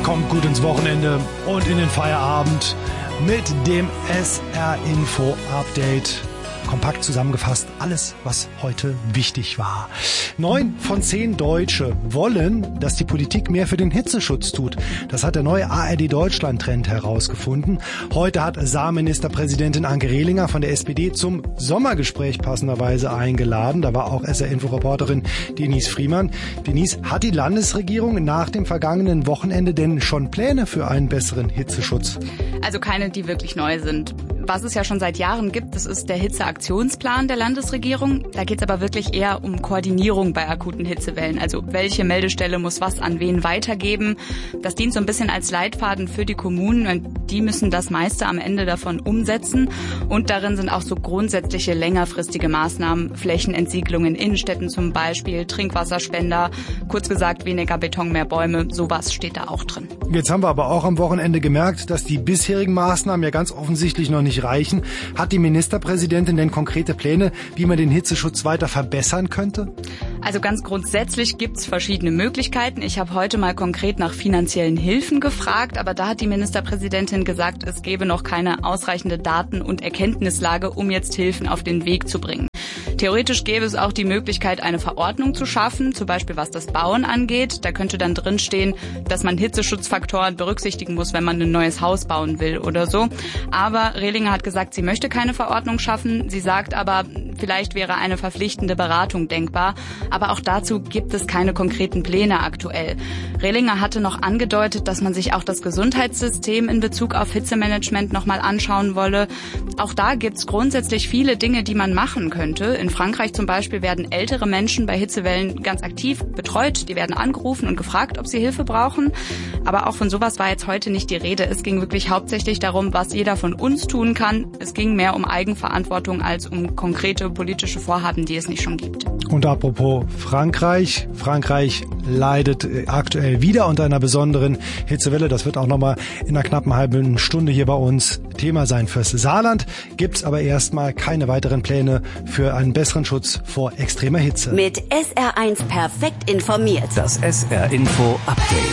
kommt gut ins Wochenende und in den Feierabend mit dem SR Info Update. Kompakt zusammengefasst alles, was heute wichtig war. 9 von 10 Deutsche wollen, dass die Politik mehr für den Hitzeschutz tut. Das hat der neue ARD-Deutschland-Trend herausgefunden. Heute hat Saarministerpräsidentin Anke Rehlinger von der SPD zum Sommergespräch passenderweise eingeladen. Da war auch SR-Info-Reporterin Denise Friemann. Denise, hat die Landesregierung nach dem vergangenen Wochenende denn schon Pläne für einen besseren Hitzeschutz? Also keine, die wirklich neu sind. Was es ja schon seit Jahren gibt, das ist der Hitzeaktionsplan der Landesregierung. Da geht es aber wirklich eher um Koordinierung bei akuten Hitzewellen. Also welche Meldestelle muss was an wen weitergeben. Das dient so ein bisschen als Leitfaden für die Kommunen und die müssen das meiste am Ende davon umsetzen. Und darin sind auch so grundsätzliche längerfristige Maßnahmen, Flächenentsiegelungen in Innenstädten zum Beispiel, Trinkwasserspender, kurz gesagt weniger Beton, mehr Bäume, sowas steht da auch drin. Jetzt haben wir aber auch am Wochenende gemerkt, dass die bisherigen Maßnahmen ja ganz offensichtlich noch nicht reichen. Hat die Ministerpräsidentin denn konkrete Pläne, wie man den Hitzeschutz weiter verbessern könnte? Also ganz grundsätzlich gibt's verschiedene Möglichkeiten. Ich habe heute mal konkret nach finanziellen Hilfen gefragt, aber da hat die Ministerpräsidentin gesagt, es gebe noch keine ausreichende Daten- und Erkenntnislage, um jetzt Hilfen auf den Weg zu bringen. Theoretisch gäbe es auch die Möglichkeit, eine Verordnung zu schaffen, zum Beispiel was das Bauen angeht. Da könnte dann drinstehen, dass man Hitzeschutzfaktoren berücksichtigen muss, wenn man ein neues Haus bauen will oder so. Aber Rehlinger hat gesagt, sie möchte keine Verordnung schaffen. Sie sagt aber, vielleicht wäre eine verpflichtende Beratung denkbar. Aber auch dazu gibt es keine konkreten Pläne aktuell. Rehlinger hatte noch angedeutet, dass man sich auch das Gesundheitssystem in Bezug auf Hitzemanagement nochmal anschauen wolle. Auch da gibt es grundsätzlich viele Dinge, die man machen könnte. In Frankreich zum Beispiel werden ältere Menschen bei Hitzewellen ganz aktiv betreut. Die werden angerufen und gefragt, ob sie Hilfe brauchen. Aber auch von sowas war jetzt heute nicht die Rede. Es ging wirklich hauptsächlich darum, was jeder von uns tun kann. Es ging mehr um Eigenverantwortung als um konkrete politische Vorhaben, die es nicht schon gibt. Und apropos Frankreich. Frankreich leidet aktuell wieder unter einer besonderen Hitzewelle. Das wird auch nochmal in einer knappen halben Stunde hier bei uns Thema sein fürs Saarland. Gibt's aber erstmal keine weiteren Pläne für einen besseren Schutz vor extremer Hitze. Mit SR1 perfekt informiert. Das SR Info Update.